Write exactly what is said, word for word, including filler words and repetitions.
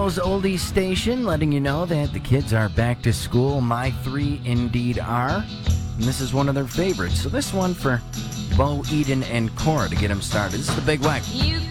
Bo's Oldies Station, letting you know that the kids are back to school. My three indeed are. And this is one of their favorites. So this one for Bo, Eden, and Cora to get them started. This is the Big Weck. You